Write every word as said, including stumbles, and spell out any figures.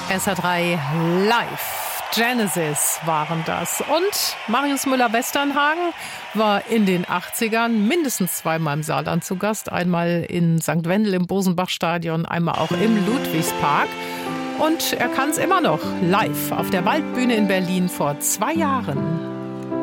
S R drei live. Genesis waren das. Und Marius Müller-Westernhagen war in den achtzigern mindestens zweimal im Saarland zu Gast. Einmal in Sankt Wendel im Bosenbach-Stadion, einmal auch im Ludwigspark. Und er kann es immer noch live auf der Waldbühne in Berlin vor zwei Jahren.